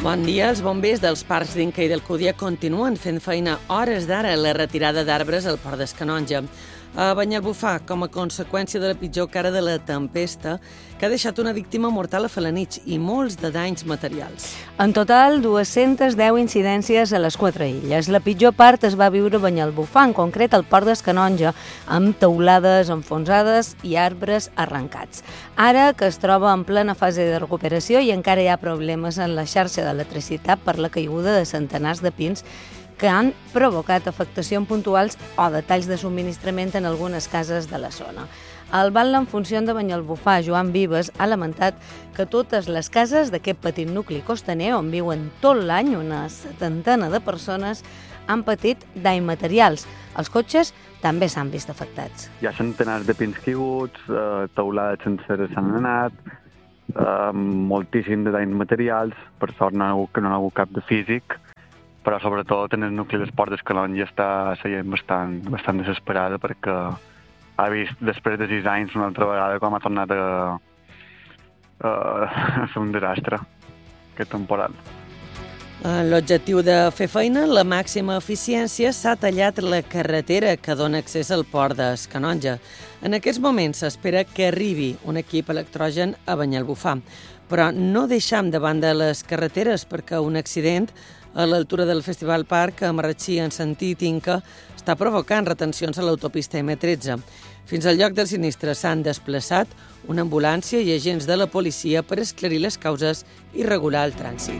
Bon dia. Els bombers dels parcs d'Inca i d'Alcúdia continuen fent feina hores d'ara a la retirada d'arbres al Port des Canonja. A Banyalbufar, com a conseqüència de la pitjor cara de la tempesta, que ha deixat una víctima mortal a Felanitx i molts de danys materials. En total, 210 incidències a les 4 illes. La pitjor part es va viure a Banyalbufar, en concret al Port des Canonja, amb teulades enfonsades i arbres arrencats. Ara que es troba en plena fase de recuperació i encara hi ha problemes en la xarxa d'electricitat per la caiguda de centenars de pins que han provocat afectacions puntuals o detalls de subministrament en algunes cases de la zona. El batlle en funció de Banyalbufar, Joan Vives, ha lamentat que totes les cases d'aquest petit nucli costaner, on viuen tot l'any una setantena de persones, han patit danys materials. Els cotxes també s'han vist afectats. Hi ha centenars de pins caiguts, teulades senceres s'han anat, moltíssim de danys materials, per sort no hi ha hagut cap de físic, però sobretot en el nucli del Port des Canonja està seient bastant desesperada perquè ha vist després de 6 anys una altra vegada com ha tornat a ser un desastre aquest temporal. L'objectiu de fer feina, la màxima eficiència, s'ha tallat la carretera que dona accés al Port des Canonja. En aquests moments s'espera que arribi un equip electrogen a Banyalbufar, però no deixam de banda les carreteres perquè un accident a l'altura del Festival Parc a Marratxí en sentit Inca està provocant retencions a l'autopista M13. Fins al lloc del sinistre s'han desplaçat una ambulància i agents de la policia per esclarir les causes i regular el trànsit.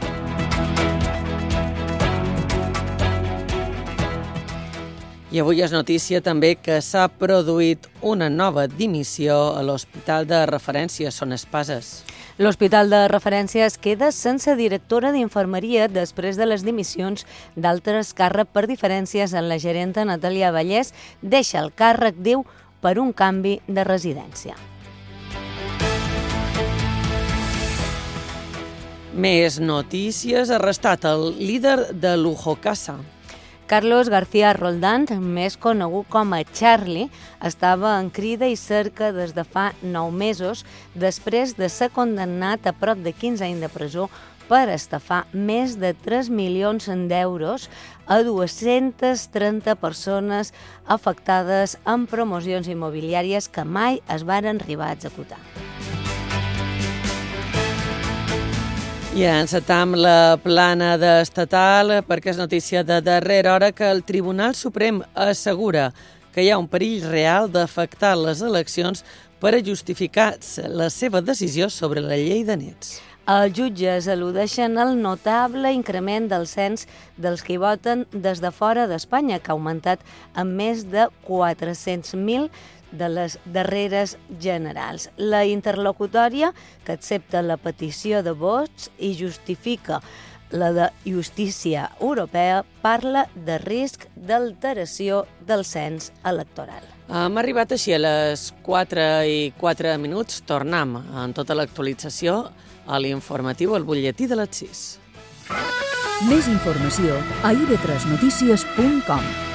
I avui és notícia també que s'ha produït una nova dimissió a l'Hospital de Referència Son Espases. L'Hospital de Referència es queda sense directora d'infermeria després de les dimissions d'altres càrrecs per diferències en la gerenta Natàlia Vallès. Deixa el càrrec, diu, per un canvi de residència. Més notícies. Arrestat el líder de Lujo Casa. Carlos García Roldán, més conegut com a Charlie, estava en crida i cerca des de fa 9 mesos després de ser condemnat a prop de 15 anys de presó per estafar més de 3 milions d'euros a 230 persones afectades en promocions immobiliàries que mai es varen arribar a executar. I encetam la plana estatal perquè és notícia de darrera hora que el Tribunal Suprem assegura que hi ha un perill real d'afectar les eleccions per a justificar la seva decisió sobre la llei de nets. Els jutges al·ludeixen el notable increment del cens dels que hi voten des de fora d'Espanya, que ha augmentat en més de 400.000 de les darreres generals. La interlocutòria, que accepta la petició de vots i justifica la de Justícia Europea, parla de risc d'alteració del cens electoral. Hem arribat així a les 4:04. Tornem en tota l'actualització a l'informatiu, al butlletí de les 6. Més informació a ib3notícies.com.